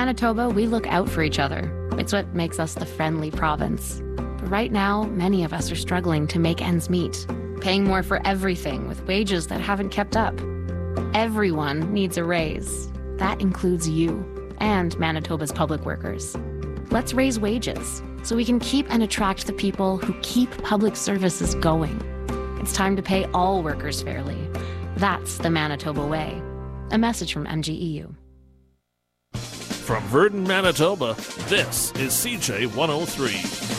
Manitoba, we look out for each other. It's what makes us the friendly province. But right now, many of us are struggling to make ends meet, paying more for everything with wages that haven't kept up. Everyone needs a raise. That includes you and Manitoba's public workers. Let's raise wages so we can keep and attract the people who keep public services going. It's time to pay all workers fairly. That's the Manitoba way. A message from MGEU. From Virden, Manitoba, this is CJ 103.